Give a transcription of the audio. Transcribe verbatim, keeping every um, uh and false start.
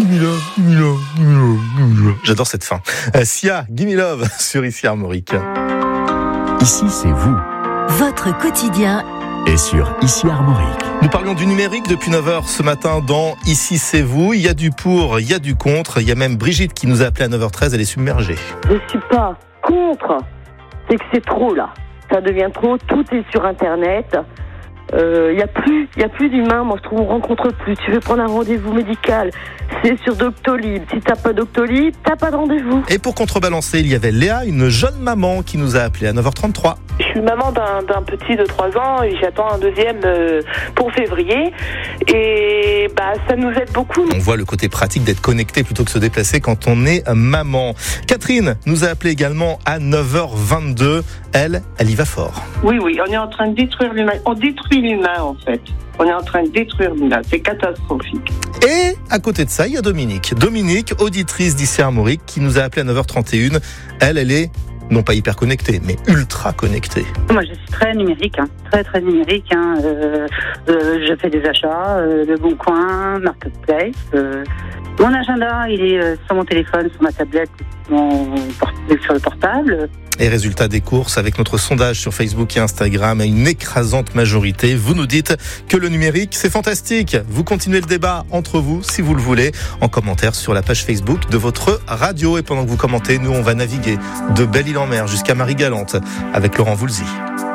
gimme love, gimme love, gimme love, gimme love. J'adore cette fin. Euh, Sia, gimme love sur Ici Armorique. Ici, c'est vous. Votre quotidien Et sur Ici Armorique. Nous parlions du numérique depuis neuf heures ce matin dans Ici c'est vous. Il y a du pour, il y a du contre. Il y a même Brigitte qui nous a appelé à neuf heures treize, elle est submergée. Je suis pas contre, c'est que c'est trop là. Ça devient trop, tout est sur Internet. Il euh, y a plus, il y a plus d'humains. Moi, je trouve, on rencontre plus. Tu veux prendre un rendez-vous médical, c'est sur Doctolib. Si t'as pas Doctolib, t'as pas de rendez-vous. Et pour contrebalancer, il y avait Léa, une jeune maman qui nous a appelé à neuf heures trente-trois. Je suis maman d'un, d'un petit de trois ans et j'attends un deuxième euh, pour février. Et bah, ça nous aide beaucoup. On voit le côté pratique d'être connecté plutôt que se déplacer quand on est maman. Catherine nous a appelé également à neuf heures vingt-deux. Elle, elle y va fort. Oui, oui, on est en train de détruire l'humain. On détruit l'humain, en fait. On est en train de détruire l'humain. C'est catastrophique. Et à côté de ça, il y a Dominique. Dominique, auditrice d'Ici Armorique, qui nous a appelé à neuf heures trente et une. Elle, elle est non pas hyper connectée, mais ultra connectée. Moi, je suis très numérique, hein. très très numérique. Hein. Euh, euh, je fais des achats, euh, Le Bon Coin, Marketplace. Euh, mon agenda, il est euh, sur mon téléphone, sur ma tablette, mon port- sur le portable. Et résultat des courses, avec notre sondage sur Facebook et Instagram, à une écrasante majorité, vous nous dites que le numérique, c'est fantastique. Vous continuez le débat entre vous, si vous le voulez, en commentaire sur la page Facebook de votre radio. Et pendant que vous commentez, nous, on va naviguer de Belle-Île-en-Mer jusqu'à Marie-Galante avec Laurent Voulzy.